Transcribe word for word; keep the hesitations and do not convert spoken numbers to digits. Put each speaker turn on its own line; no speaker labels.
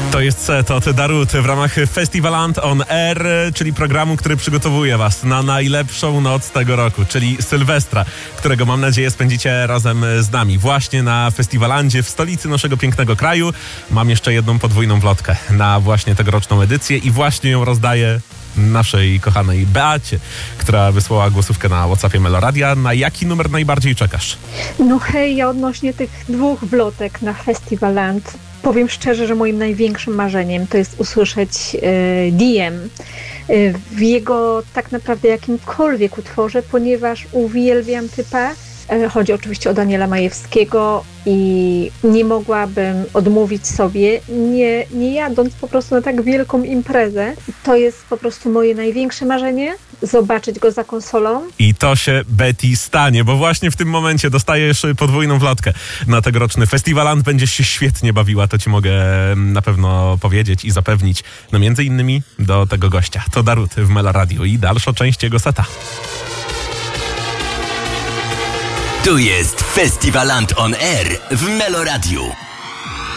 To jest set od Darut w ramach Festivaland on Air, czyli programu, który przygotowuje was na najlepszą noc tego roku, czyli Sylwestra, którego mam nadzieję spędzicie razem z nami właśnie na Festiwalandzie w stolicy naszego pięknego kraju. Mam jeszcze jedną podwójną wlotkę na właśnie tegoroczną edycję i właśnie ją rozdaję naszej kochanej Beacie, która wysłała głosówkę na WhatsAppie Meloradia. Na jaki numer najbardziej czekasz?
No hej, ja odnośnie tych dwóch wlotek na Festivaland powiem szczerze, że moim największym marzeniem to jest usłyszeć e, D M e, w jego tak naprawdę jakimkolwiek utworze, ponieważ uwielbiam typa. E, chodzi oczywiście o Daniela Majewskiego i nie mogłabym odmówić sobie, nie, nie jadąc po prostu na tak wielką imprezę. To jest po prostu moje największe marzenie, zobaczyć go za konsolą.
I to się, Betty, stanie, bo właśnie w tym momencie dostajesz podwójną wlotkę na tegoroczny Festiwaland. Będziesz się świetnie bawiła, to ci mogę na pewno powiedzieć i zapewnić. No między innymi do tego gościa. To Darut w Meloradiu i dalsza część jego seta.
Tu jest Festiwaland on Air w Meloradiu.